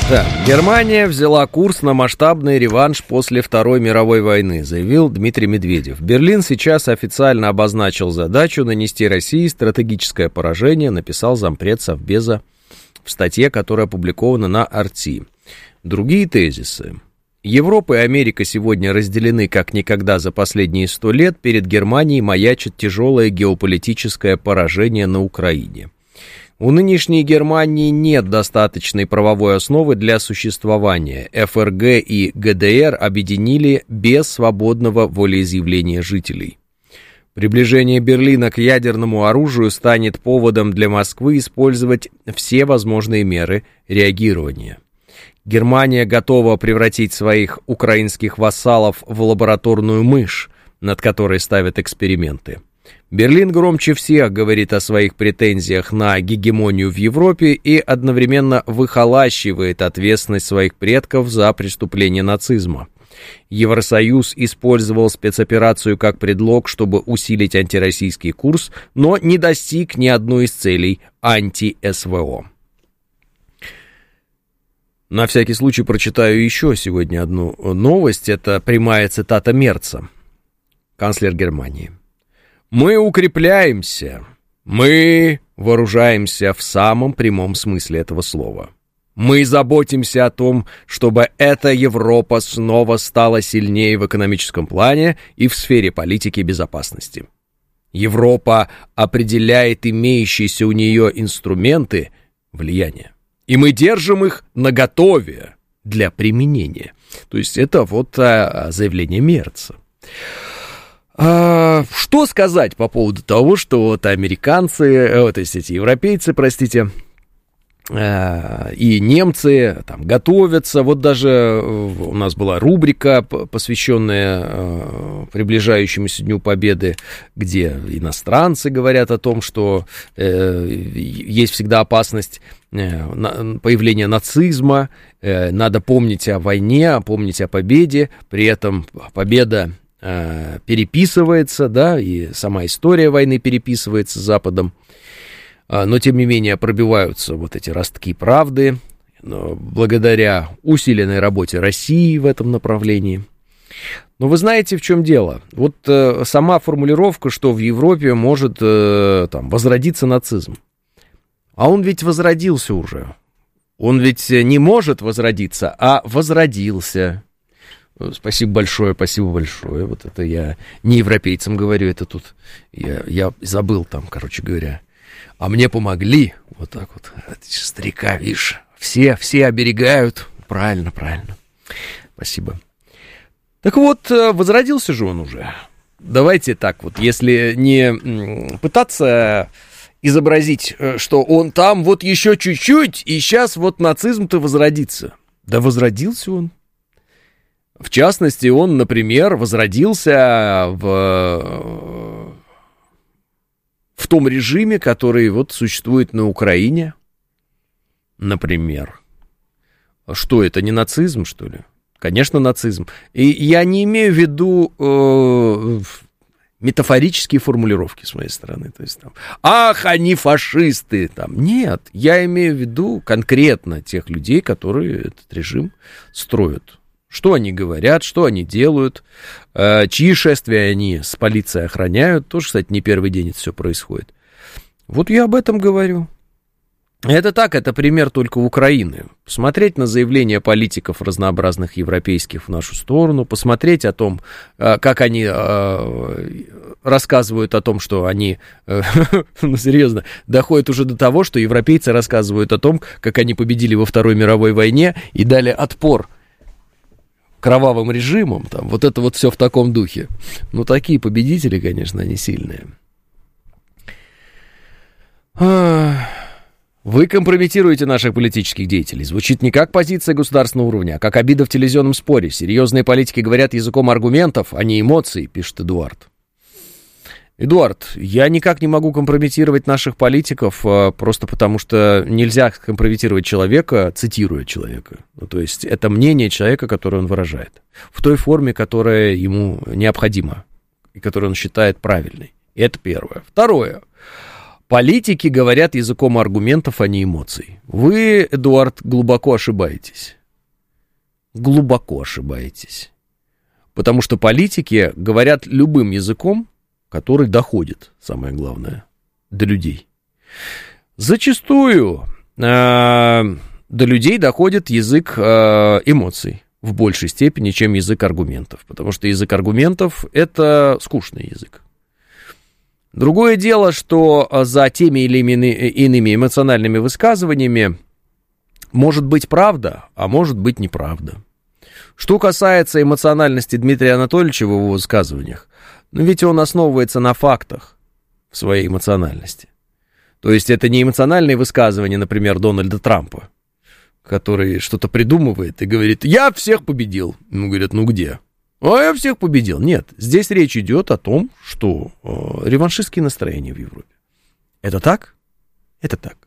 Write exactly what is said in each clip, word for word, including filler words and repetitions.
Да, Германия взяла курс на масштабный реванш после Второй мировой войны, заявил Дмитрий Медведев. Берлин сейчас официально обозначил задачу нанести России стратегическое поражение, написал зампред Совбеза в статье, которая опубликована на Арти. Другие тезисы. Европа и Америка сегодня разделены как никогда за последние сто лет. Перед Германией маячит тяжелое геополитическое поражение на Украине. У нынешней Германии нет достаточной правовой основы для существования. эф эр гэ и гэ дэ эр объединили без свободного волеизъявления жителей. Приближение Берлина к ядерному оружию станет поводом для Москвы использовать все возможные меры реагирования. Германия готова превратить своих украинских вассалов в лабораторную мышь, над которой ставят эксперименты. Берлин громче всех говорит о своих претензиях на гегемонию в Европе и одновременно выхолащивает ответственность своих предков за преступление нацизма. Евросоюз использовал спецоперацию как предлог, чтобы усилить антироссийский курс, но не достиг ни одной из целей анти-эс вэ о. На всякий случай прочитаю еще сегодня одну новость. Это прямая цитата Мерца, канцлер Германии. «Мы укрепляемся, мы вооружаемся в самом прямом смысле этого слова. Мы заботимся о том, чтобы эта Европа снова стала сильнее в экономическом плане и в сфере политики и безопасности. Европа определяет имеющиеся у нее инструменты влияния, и мы держим их наготове для применения». То есть это вот а, заявление Мерца. А, что сказать по поводу того, что вот американцы, вот, то есть эти европейцы, простите, а, и немцы там готовятся. Вот даже у нас была рубрика, посвященная а, приближающемуся Дню Победы, где иностранцы говорят о том, что э, есть всегда опасность э, появления нацизма, э, надо помнить о войне, помнить о победе, при этом победа переписывается, да, и сама история войны переписывается Западом, но, тем не менее, пробиваются вот эти ростки правды, благодаря усиленной работе России в этом направлении. Но вы знаете, в чем дело? Вот сама формулировка, что в Европе может там возродиться нацизм, а он ведь возродился уже, он ведь не может возродиться, а возродился. Спасибо большое, спасибо большое. Вот это я не европейцам говорю, это тут я, я забыл там, короче говоря. А мне помогли, вот так вот, старика, видишь, все, все оберегают. Правильно, правильно. Спасибо. Так вот, возродился же он уже. Давайте так вот, если не пытаться изобразить, что он там вот еще чуть-чуть, и сейчас вот нацизм-то возродится. Да возродился он. В частности, он, например, возродился в, в том режиме, который вот существует на Украине, например. Что это, не нацизм, что ли? Конечно, нацизм. И я не имею в виду э, метафорические формулировки с моей стороны. То есть там, ах, они фашисты. Там. Нет, я имею в виду конкретно тех людей, которые этот режим строят. Что они говорят, что они делают, э, чьи шествия они с полицией охраняют. Тоже, кстати, не первый день это все происходит. Вот я об этом говорю. Это так, это пример только Украины. Посмотреть на заявления политиков разнообразных европейских в нашу сторону, посмотреть о том, э, как они э, рассказывают о том, что они, э, ну, серьезно, доходят уже до того, что европейцы рассказывают о том, как они победили во Второй мировой войне и дали отпор кровавым режимом, там, вот это вот все в таком духе. Ну, такие победители, конечно, они сильные. Вы компрометируете наших политических деятелей. Звучит не как позиция государственного уровня, а как обида в телевизионном споре. Серьезные политики говорят языком аргументов, а не эмоций, пишет Эдуард. Эдуард, я никак не могу компрометировать наших политиков, просто потому что нельзя компрометировать человека, цитируя человека. Ну, то есть это мнение человека, которое он выражает, в той форме, которая ему необходима и которую он считает правильной. Это первое. Второе. Политики говорят языком аргументов, а не эмоций. Вы, Эдуард, глубоко ошибаетесь. Глубоко ошибаетесь. Потому что политики говорят любым языком, который доходит, самое главное, до людей. Зачастую э, до людей доходит язык э, эмоций в большей степени, чем язык аргументов. Потому что язык аргументов – это скучный язык. Другое дело, что за теми или иными эмоциональными высказываниями может быть правда, а может быть неправда. Что касается эмоциональности Дмитрия Анатольевича в его высказываниях, ну ведь он основывается на фактах в своей эмоциональности. То есть это не эмоциональные высказывания, например, Дональда Трампа, который что-то придумывает и говорит: «Я всех победил». Ему говорят: «Ну где?» «А я всех победил». Нет, здесь речь идет о том, что э, реваншистские настроения в Европе. Это так? Это так.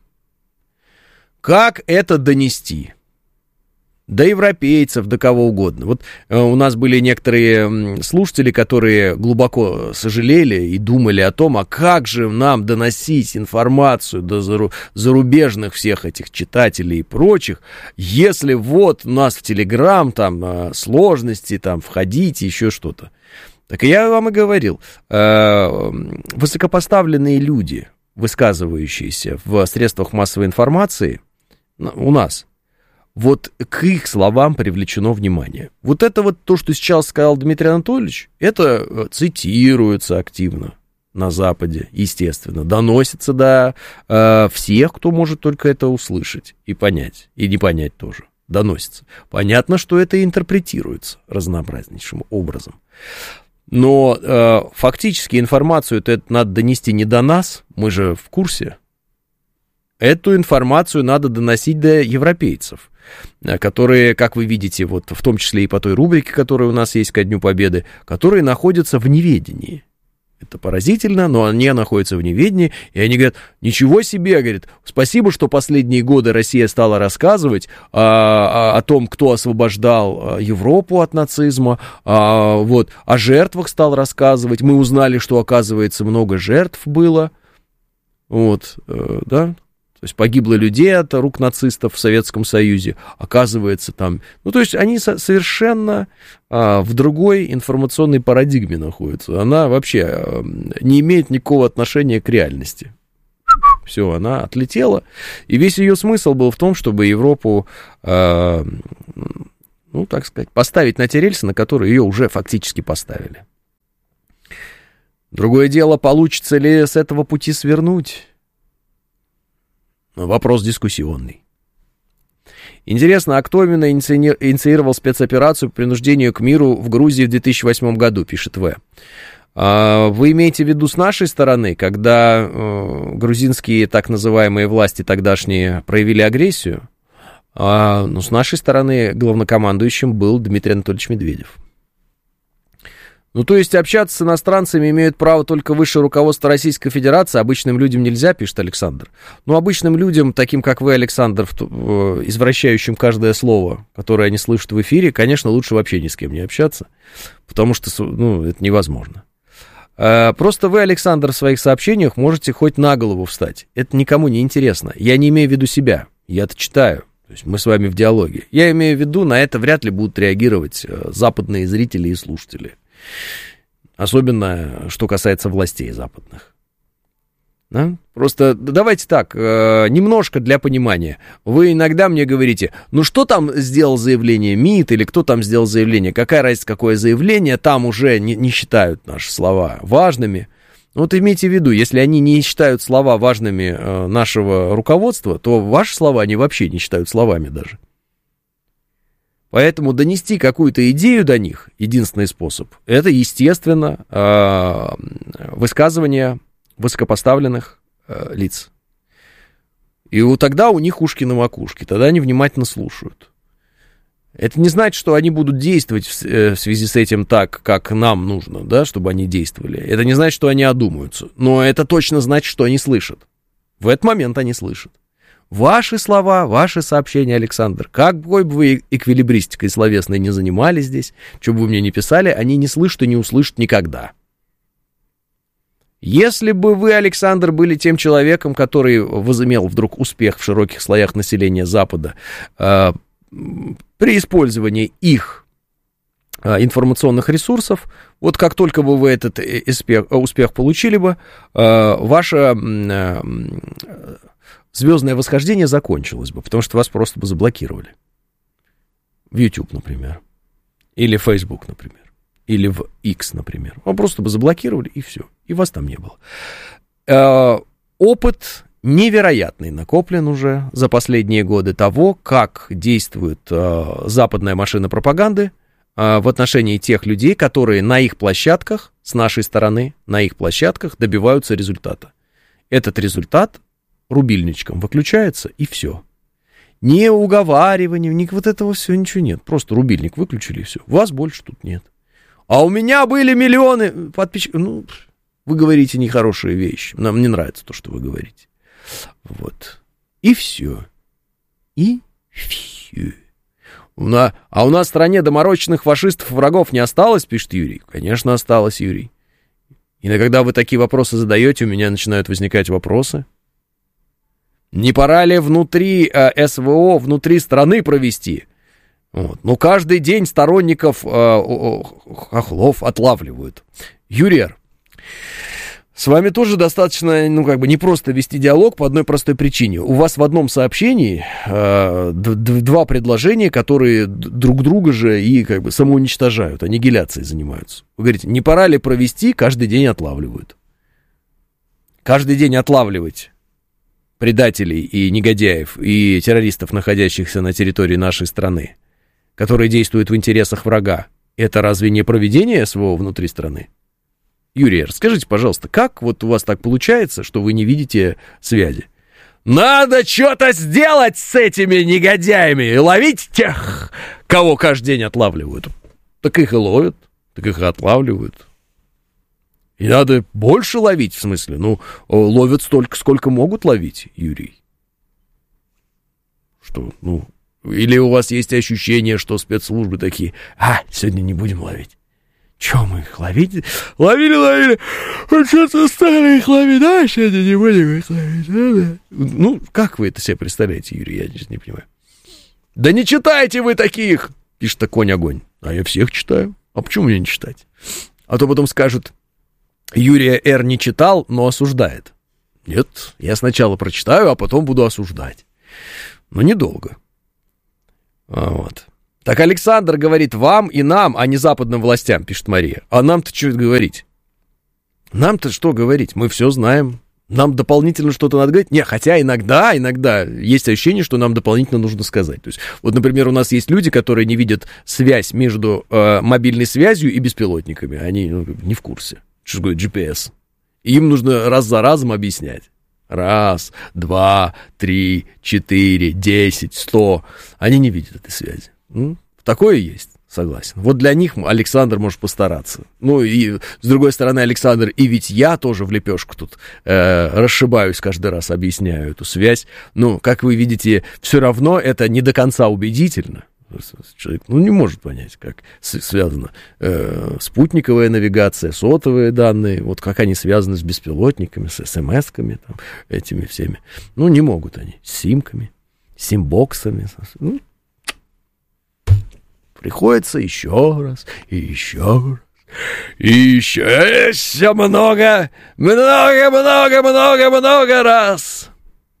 Как это донести? До европейцев, до кого угодно. Вот э, у нас были некоторые слушатели, которые глубоко сожалели и думали о том, а как же нам доносить информацию до зару- зарубежных всех этих читателей и прочих, если вот у нас в Телеграм там э, сложности, там входить, еще что-то. Так я вам и говорил, э, высокопоставленные люди, высказывающиеся в средствах массовой информации у нас, вот к их словам привлечено внимание. Вот это вот то, что сейчас сказал Дмитрий Анатольевич, это цитируется активно на Западе, естественно, доносится до э, всех, кто может только это услышать и понять, и не понять тоже, доносится. Понятно, что это интерпретируется разнообразнейшим образом. Но э, фактически информацию это надо донести не до нас, мы же в курсе. Эту информацию надо доносить до европейцев, которые, как вы видите, вот в том числе и по той рубрике, которая у нас есть ко Дню Победы, которые находятся в неведении. Это поразительно, но они находятся в неведении, и они говорят: ничего себе, говорит, спасибо, что последние годы Россия стала рассказывать а, а, о том, кто освобождал Европу от нацизма, а, вот, о жертвах стал рассказывать, мы узнали, что, оказывается, много жертв было, вот, э, да. То есть погибло людей от рук нацистов в Советском Союзе, оказывается, там... Ну, то есть они со- совершенно а, в другой информационной парадигме находятся. Она вообще а, не имеет никакого отношения к реальности. Все, она отлетела. И весь ее смысл был в том, чтобы Европу, а, ну, так сказать, поставить на те рельсы, на которые ее уже фактически поставили. Другое дело, получится ли с этого пути свернуть? Вопрос дискуссионный. Интересно, а кто именно инициировал спецоперацию по принуждению к миру в Грузии в две тысячи восьмом году, пишет В. Вы имеете в виду с нашей стороны, когда э, грузинские так называемые власти тогдашние проявили агрессию? А, ну, с нашей стороны главнокомандующим был Дмитрий Анатольевич Медведев. Ну, то есть общаться с иностранцами имеют право только высшее руководство Российской Федерации, обычным людям нельзя, пишет Александр. Ну, обычным людям, таким как вы, Александр, извращающим каждое слово, которое они слышат в эфире, конечно, лучше вообще ни с кем не общаться, потому что, ну, это невозможно. Просто вы, Александр, в своих сообщениях можете хоть на голову встать. Это никому не интересно. Я не имею в виду себя, я-то читаю. То есть мы с вами в диалоге. Я имею в виду, на это вряд ли будут реагировать западные зрители и слушатели. Особенно, что касается властей западных. Да? Просто давайте так, э, немножко для понимания. Вы иногда мне говорите, ну что там сделал заявление МИД, или кто там сделал заявление, какая разница, какое заявление, там уже не, не считают наши слова важными. Вот имейте в виду, если они не считают слова важными э, нашего руководства, то ваши слова они вообще не считают словами даже. Поэтому донести какую-то идею до них, единственный способ, это, естественно, высказывания высокопоставленных лиц. И вот тогда у них ушки на макушке, тогда они внимательно слушают. Это не значит, что они будут действовать в связи с этим так, как нам нужно, да, чтобы они действовали. Это не значит, что они одумаются. Но это точно значит, что они слышат. В этот момент они слышат. Ваши слова, ваши сообщения, Александр, какой бы вы эквилибристикой словесной не занимались здесь, что бы вы мне ни писали, они не слышат и не услышат никогда. Если бы вы, Александр, были тем человеком, который возымел вдруг успех в широких слоях населения Запада э, при использовании их э, информационных ресурсов, вот как только бы вы этот успех, успех получили бы, э, ваше э, звездное восхождение закончилось бы, потому что вас просто бы заблокировали. В YouTube, например. Или в Facebook, например. Или в X, например. Вы просто бы заблокировали, и все. И вас там не было. Э, опыт невероятный накоплен уже за последние годы того, как действует э, западная машина пропаганды э, в отношении тех людей, которые на их площадках, с нашей стороны, на их площадках добиваются результата. Этот результат рубильничком выключается, и все. Ни уговаривания, ни вот этого всего, ничего нет. Просто рубильник выключили, и все. Вас больше тут нет. А у меня были миллионы подписчиков. Ну, вы говорите нехорошие вещи. Нам не нравится то, что вы говорите. Вот. И все. И все. А у нас в стране доморощенных фашистов, врагов не осталось, пишет Юрий. Конечно, осталось, Юрий. И когда вы такие вопросы задаете, у меня начинают возникать вопросы. Не пора ли внутри э, СВО, внутри страны провести? Вот. Но каждый день сторонников э, хохлов отлавливают. Юрий, с вами тоже достаточно, ну, как бы, не просто вести диалог по одной простой причине. У вас в одном сообщении э, д- д- два предложения, которые друг друга же и, как бы, самоуничтожают, аннигиляцией занимаются. Вы говорите, не пора ли провести, каждый день отлавливают. Каждый день отлавливать предателей и негодяев, и террористов, находящихся на территории нашей страны, которые действуют в интересах врага, это разве не проведение СВО внутри страны? Юрий, расскажите, пожалуйста, как вот у вас так получается, что вы не видите связи? Надо что-то сделать с этими негодяями и ловить тех, кого каждый день отлавливают. Так их и ловят, так их и отлавливают. И надо больше ловить, в смысле, ну, ловят столько, сколько могут ловить, Юрий. Что, ну, или у вас есть ощущение, что спецслужбы такие, а, сегодня не будем ловить. Че мы их ловить? Ловили, ловили, а что-то стали их ловить, да, сегодня не будем их ловить, да, да. Ну, как вы это себе представляете, Юрий, я не понимаю. Да не читайте вы таких, пишет конь-огонь. А я всех читаю, а почему мне не читать? А то потом скажут, Юрия Р. не читал, но осуждает. Нет, я сначала прочитаю, а потом буду осуждать. Но недолго. А вот. Так Александр говорит вам и нам, а не западным властям, пишет Мария. А нам-то что говорить? Нам-то что говорить? Мы все знаем. Нам дополнительно что-то надо говорить? Не, хотя иногда, иногда есть ощущение, что нам дополнительно нужно сказать. То есть, вот, например, у нас есть люди, которые не видят связь между э, мобильной связью и беспилотниками. Они, ну, не в курсе. Что такое джи пи эс? Им нужно раз за разом объяснять. Раз, два, три, четыре, десять, сто. Они не видят этой связи. Ну, такое есть, согласен. Вот для них Александр может постараться. Ну, и с другой стороны, Александр, и ведь я тоже в лепешку тут э, расшибаюсь каждый раз, объясняю эту связь. Ну, как вы видите, все равно это не до конца убедительно. Человек, ну, не может понять, как связана э, спутниковая навигация, сотовые данные, вот как они связаны с беспилотниками, с эс-эм-эсками, там, этими всеми. Ну, не могут они. С симками, симбоксами. Ну, приходится еще раз, и еще раз, и еще, еще много, много, много, много, много раз.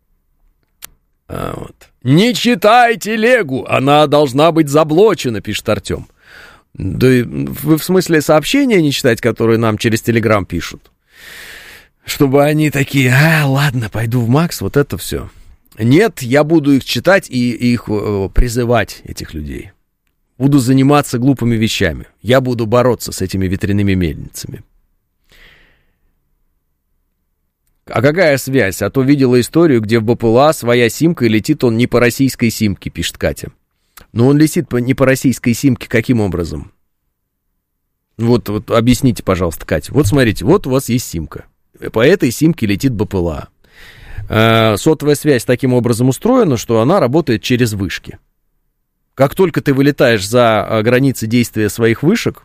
А вот. Не читай телегу, она должна быть заблочена, пишет Артем. Да вы в смысле сообщения не читать, которые нам через Телеграм пишут? Чтобы они такие, а, ладно, пойду в Макс, вот это все. Нет, я буду их читать и их э, призывать, этих людей. Буду заниматься глупыми вещами. Я буду бороться с этими ветряными мельницами. А какая связь? А то видела историю, где в БПЛА своя симка, и летит он не по российской симке, пишет Катя. Но он летит по, не по российской симке каким образом? Вот, вот объясните, пожалуйста, Катя. Вот смотрите, вот у вас есть симка. По этой симке летит БПЛА. Э, сотовая связь таким образом устроена, что она работает через вышки. Как только ты вылетаешь за границы действия своих вышек,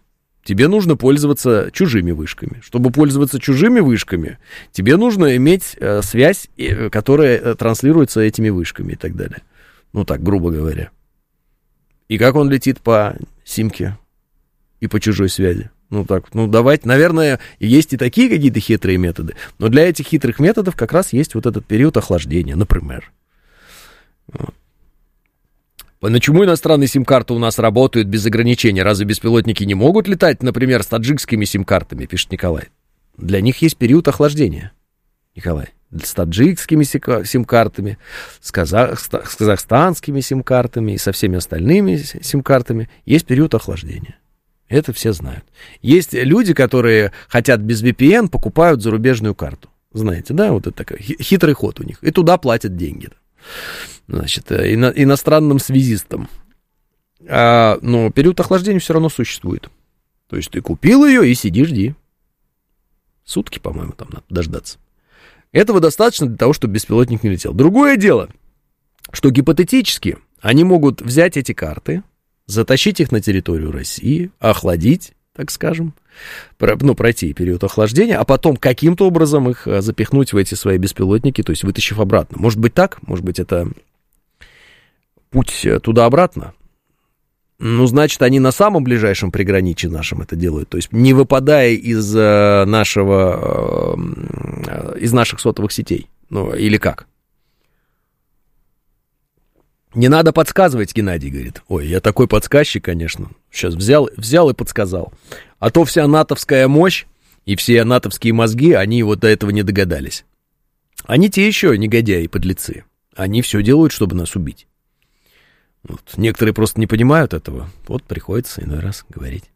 тебе нужно пользоваться чужими вышками. Чтобы пользоваться чужими вышками, тебе нужно иметь э, связь, э, которая э, транслируется этими вышками и так далее. Ну так, грубо говоря. И как он летит по симке и по чужой связи? Ну так, ну давайте, наверное, есть и такие какие-то хитрые методы, но для этих хитрых методов как раз есть вот этот период охлаждения, например. Вот. Почему иностранные сим-карты у нас работают без ограничений? Разве беспилотники не могут летать, например, с таджикскими сим-картами, пишет Николай? Для них есть период охлаждения, Николай. С таджикскими сим-картами, с, казах... с казахстанскими сим-картами и со всеми остальными сим-картами есть период охлаждения. Это все знают. Есть люди, которые хотят без ви пи эн, покупают зарубежную карту. Знаете, да, вот это такой хитрый ход у них. И туда платят деньги. Значит, ино- иностранным связистам. А, но период охлаждения все равно существует. То есть ты купил ее и сиди, жди. Сутки, по-моему, там надо дождаться. Этого достаточно для того, чтобы беспилотник не летел. Другое дело, что гипотетически они могут взять эти карты, затащить их на территорию России, охладить, так скажем, про, ну, пройти период охлаждения, а потом каким-то образом их запихнуть в эти свои беспилотники, то есть вытащив обратно. Может быть так, может быть это путь туда-обратно. Ну, значит, они на самом ближайшем приграничье нашем это делают, то есть не выпадая из нашего, из наших сотовых сетей, ну, или как? Не надо подсказывать, Геннадий говорит. Ой, я такой подсказчик, конечно. Сейчас взял, взял и подсказал. А то вся натовская мощь и все натовские мозги, они вот до этого не догадались. Они те еще негодяи и подлецы. Они все делают, чтобы нас убить. Вот. Некоторые просто не понимают этого. Вот приходится иной раз говорить.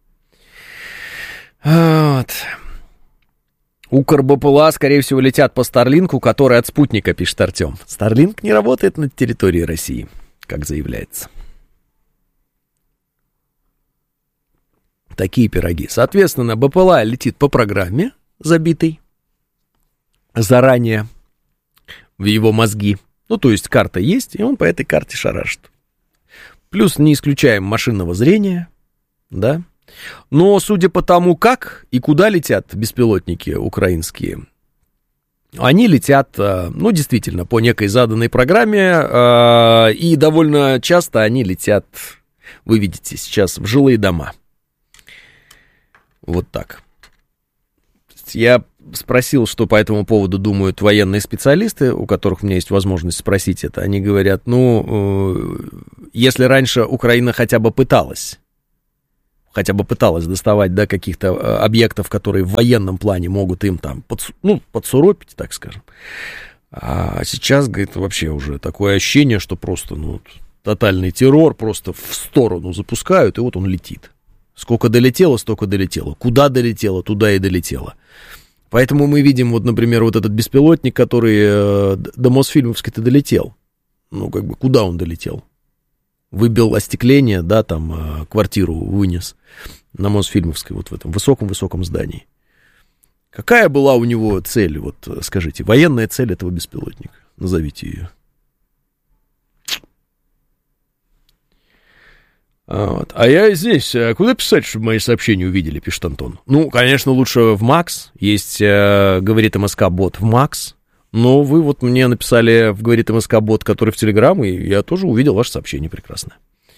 Вот. Укр-БПЛА, скорее всего, летят по Старлинку, который от спутника, пишет Артем. Старлинк не работает на территории России, как заявляется. Такие пироги. Соответственно, БПЛА летит по программе, забитой заранее в его мозги. Ну, то есть карта есть, и он по этой карте шарашит. Плюс не исключаем машинного зрения, да. Но судя по тому, как и куда летят беспилотники украинские, они летят, ну, действительно, по некой заданной программе, и довольно часто они летят, вы видите, сейчас в жилые дома. Вот так. Я спросил, что по этому поводу думают военные специалисты, у которых у меня есть возможность спросить это. Они говорят, ну, если раньше Украина хотя бы пыталась, хотя бы пыталась доставать до каких-то объектов, которые в военном плане могут им там подсу, ну, подсуропить, так скажем. А сейчас, говорит, вообще уже такое ощущение, что просто, ну, тотальный террор, просто в сторону запускают, и вот он летит. Сколько долетело, столько долетело. Куда долетело, туда и долетело. Поэтому мы видим, вот, например, вот этот беспилотник, который э, до Мосфильмовской-то долетел. Ну, как бы, куда он долетел? Выбил остекление, да, там, э, квартиру вынес на Мосфильмовской, вот в этом высоком-высоком здании. Какая была у него цель, вот, скажите, военная цель этого беспилотника? Назовите ее. Вот. А я здесь, куда писать, чтобы мои сообщения увидели, пишет Антон. Ну, конечно, лучше в Макс, есть, э, говорит МСК-бот в Макс, но вы вот мне написали в говорит МСК-бот, который в Телеграм, и я тоже увидел ваше сообщение прекрасно.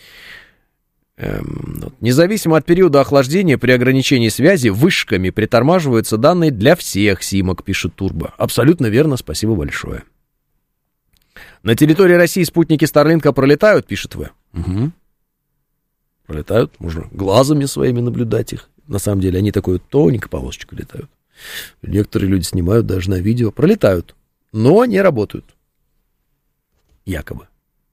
Эм, вот. Независимо от периода охлаждения, при ограничении связи вышками притормаживаются данные для всех симок, пишет Турбо. Абсолютно верно, спасибо большое. На территории России спутники Старлинка пролетают, пишет В. Угу. Пролетают, можно глазами своими наблюдать их. На самом деле они такой тоненькой полосочкой летают. Некоторые люди снимают даже на видео. Пролетают, но не работают. Якобы.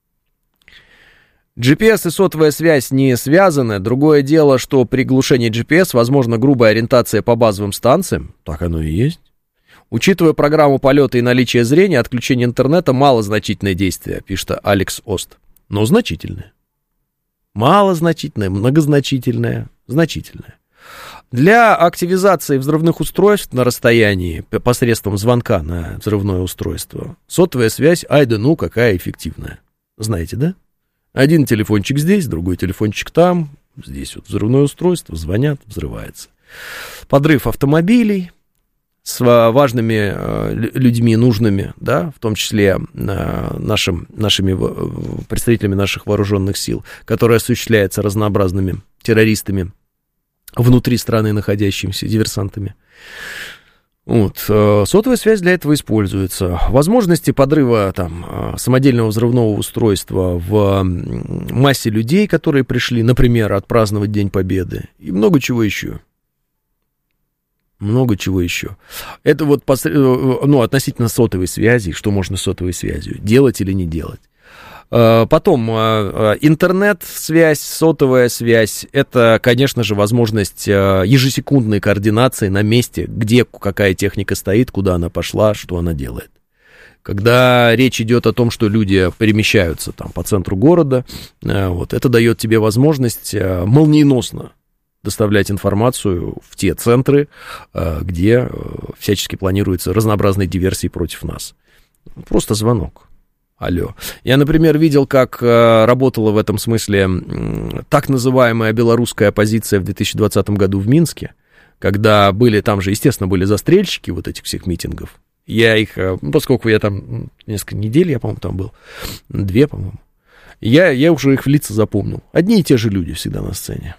джи пи эс и сотовая связь не связаны. Другое дело, что при глушении джи пи эс возможна грубая ориентация по базовым станциям. Так оно и есть. Учитывая программу полета и наличие зрения, отключение интернета малозначительное действие, пишет Алекс Ост. Но значительное. Малозначительное, многозначительное, значительное. Для активизации взрывных устройств на расстоянии посредством звонка на взрывное устройство сотовая связь, ай да ну, какая эффективная. Знаете, да? Один телефончик здесь, другой телефончик там, здесь вот взрывное устройство, звонят, взрывается. Подрыв автомобилей с важными э, людьми, нужными, да, в том числе э, нашим, нашими представителями наших вооруженных сил, который осуществляется разнообразными террористами внутри страны находящимися, диверсантами. Вот. Сотовая связь для этого используется. Возможности подрыва там, самодельного взрывного устройства в массе людей, которые пришли, например, отпраздновать День Победы, и много чего еще. Много чего еще. Это вот ну, относительно сотовой связи, что можно с сотовой связью, делать или не делать. Потом интернет-связь, сотовая связь, это, конечно же, возможность ежесекундной координации на месте, где какая техника стоит, куда она пошла, что она делает. Когда речь идет о том, что люди перемещаются там, по центру города, вот, это дает тебе возможность молниеносно доставлять информацию в те центры, где всячески планируются разнообразные диверсии против нас. Просто звонок. Алло. Я, например, видел, как работала в этом смысле так называемая белорусская оппозиция в две тысячи двадцатом году в Минске, когда были, там же, естественно, были застрельщики вот этих всех митингов. Я их, поскольку я там несколько недель, я, по-моему, там был, две, по-моему, я, я уже их в лица запомнил. Одни и те же люди всегда на сцене.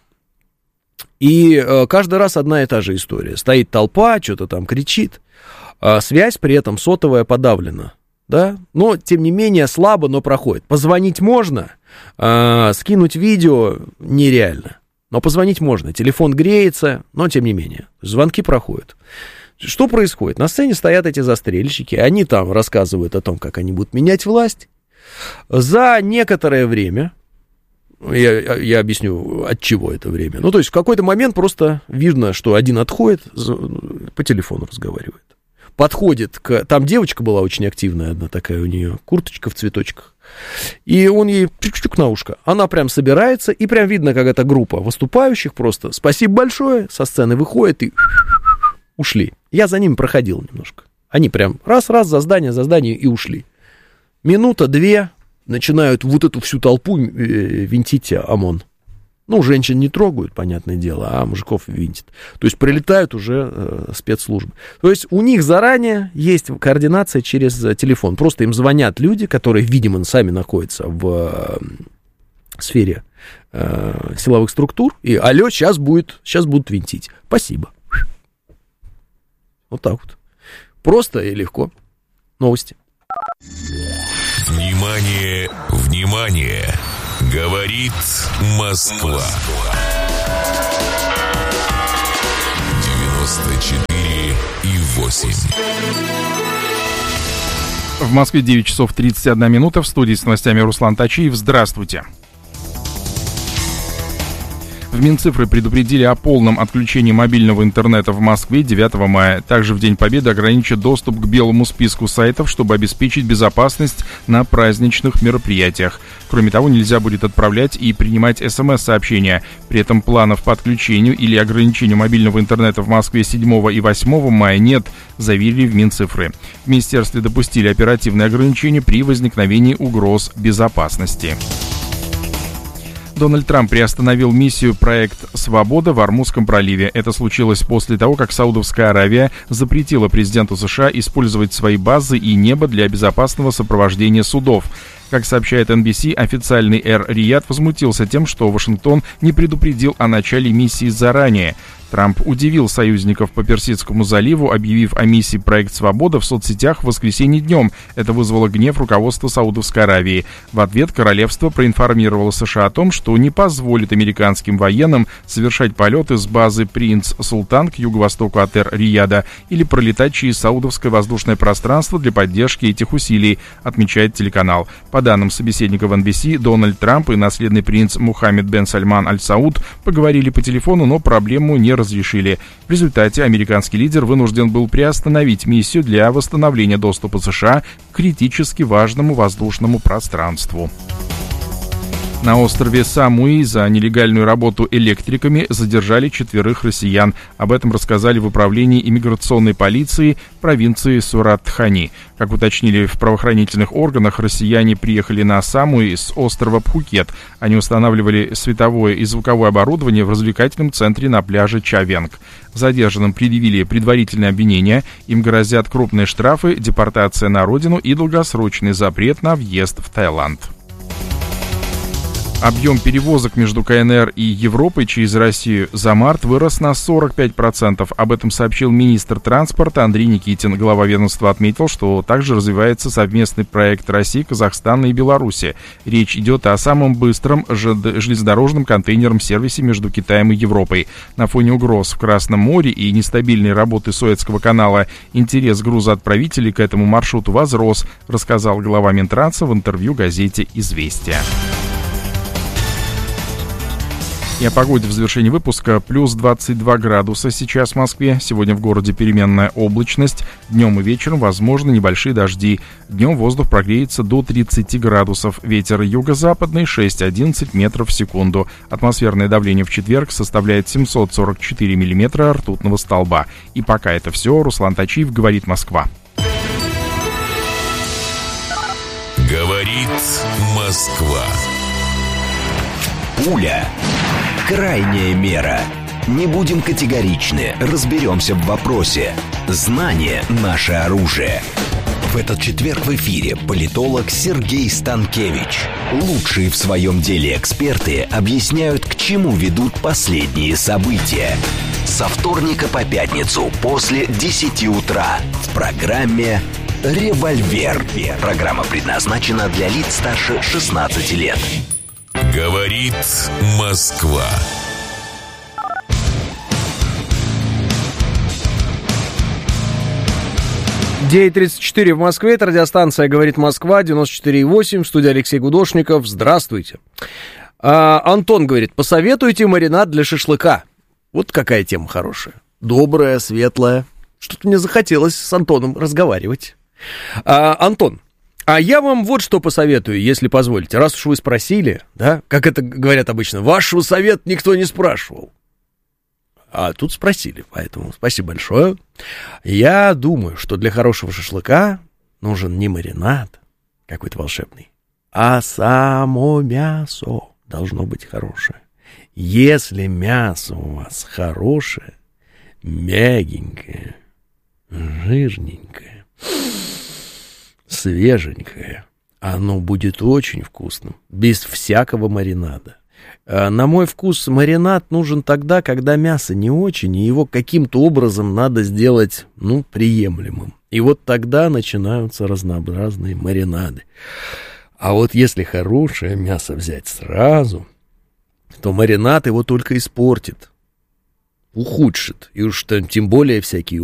И э, каждый раз одна и та же история. Стоит толпа, что-то там кричит, а связь при этом сотовая подавлена, да, но, тем не менее, слабо, но проходит. Позвонить можно, э, скинуть видео нереально, но позвонить можно. Телефон греется, но, тем не менее, звонки проходят. Что происходит? На сцене стоят эти застрельщики, они там рассказывают о том, как они будут менять власть. За некоторое время... Я, я объясню, от чего это время. Ну, то есть в какой-то момент просто видно, что один отходит, по телефону разговаривает. Подходит к... Там девочка была очень активная, одна такая у нее, курточка в цветочках. И он ей чук-чук на ушко. Она прям собирается, и прям видно, как эта группа выступающих просто. Спасибо большое, со сцены выходит и ушли. Я за ними проходил немножко. Они прям раз-раз за здание, за здание и ушли. Минута-две... начинают вот эту всю толпу винтить ОМОН. Ну, женщин не трогают, понятное дело, а мужиков винтят. То есть прилетают уже э, спецслужбы. То есть у них заранее есть координация через телефон. Просто им звонят люди, которые, видимо, сами находятся в э, сфере э, силовых структур. И алло, сейчас будет, сейчас будут винтить. Спасибо. Вот так вот. Просто и легко. Новости. Внимание, внимание! Говорит Москва. девяносто четыре и восемь. В Москве девять часов тридцать одна минута. В студии с новостями Руслан Тачиев. Здравствуйте. В Минцифры предупредили о полном отключении мобильного интернета в Москве девятого мая. Также в День Победы ограничат доступ к белому списку сайтов, чтобы обеспечить безопасность на праздничных мероприятиях. Кроме того, нельзя будет отправлять и принимать смс-сообщения. При этом планов по отключению или ограничению мобильного интернета в Москве седьмого и восьмого мая нет, заявили в Минцифры. В министерстве допустили оперативные ограничения при возникновении угроз безопасности. Дональд Трамп приостановил миссию «Проект Свобода» в Ормузском проливе. Это случилось после того, как Саудовская Аравия запретила президенту США использовать свои базы и небо для безопасного сопровождения судов. Как сообщает эн би си, официальный Эр-Рияд возмутился тем, что Вашингтон не предупредил о начале миссии заранее. Трамп удивил союзников по Персидскому заливу, объявив о миссии «Проект Свобода» в соцсетях в воскресенье днем. Это вызвало гнев руководства Саудовской Аравии. В ответ королевство проинформировало США о том, что не позволит американским военным совершать полеты с базы «Принц Султан» к юго-востоку от Эр-Рияда или пролетать через саудовское воздушное пространство для поддержки этих усилий, отмечает телеканал. По данным собеседников эн би си, Дональд Трамп и наследный принц Мухаммед бен Сальман Аль-Сауд поговорили по телефону, но проблему не разрешили. В результате американский лидер вынужден был приостановить миссию для восстановления доступа США к критически важному воздушному пространству. На острове Самуи за нелегальную работу электриками задержали четверых россиян. Об этом рассказали в управлении иммиграционной полиции провинции Сурат-Тхани. Как уточнили в правоохранительных органах, россияне приехали на Самуи с острова Пхукет. Они устанавливали световое и звуковое оборудование в развлекательном центре на пляже Чавенг. Задержанным предъявили предварительное обвинение. Им грозят крупные штрафы, депортация на родину и долгосрочный запрет на въезд в Таиланд. Объем перевозок между КНР и Европой через Россию за март вырос на сорок пять процентов. Об этом сообщил министр транспорта Андрей Никитин. Глава ведомства отметил, что также развивается совместный проект России, Казахстана и Беларуси. Речь идет о самом быстром железнодорожном контейнерном сервисе между Китаем и Европой. На фоне угроз в Красном море и нестабильной работы Суэцкого канала интерес грузоотправителей к этому маршруту возрос, рассказал глава Минтранса в интервью газете «Известия». И о погоде в завершении выпуска. Плюс двадцать два градуса сейчас в Москве. Сегодня в городе переменная облачность. Днем и вечером возможны небольшие дожди. Днем воздух прогреется до тридцати градусов. Ветер юго-западный шесть-одиннадцать метров в секунду. Атмосферное давление в четверг составляет семьсот сорок четыре миллиметра ртутного столба. И пока это все. Руслан Тачиев, говорит Москва. Говорит Москва. Пуля. Крайняя мера. Не будем категоричны, разберемся в вопросе. Знание – наше оружие. В этот четверг в эфире политолог Сергей Станкевич. Лучшие в своем деле эксперты объясняют, к чему ведут последние события. Со вторника по пятницу после десяти утра в программе «Револьвер». Программа предназначена для лиц старше шестнадцати лет. Говорит Москва. девять тридцать четыре в Москве. Это радиостанция «Говорит Москва», девяносто четыре и восемь. В студии Алексей Гудошников. Здравствуйте. А, Антон говорит, посоветуйте маринад для шашлыка. Вот какая тема хорошая. Добрая, светлая. Что-то мне захотелось с Антоном разговаривать. А, Антон, а я вам вот что посоветую, если позволите. Раз уж вы спросили, да, как это говорят обычно, вашего совета никто не спрашивал. А тут спросили, поэтому спасибо большое. Я думаю, что для хорошего шашлыка нужен не маринад какой-то волшебный, а само мясо должно быть хорошее. Если мясо у вас хорошее, мягенькое, жирненькое, свеженькое, оно будет очень вкусным, без всякого маринада. На мой вкус маринад нужен тогда, когда мясо не очень, и его каким-то образом надо сделать, ну, приемлемым. И вот тогда начинаются разнообразные маринады. А вот если хорошее мясо взять сразу, то маринад его только испортит, ухудшит. И уж тем более всякие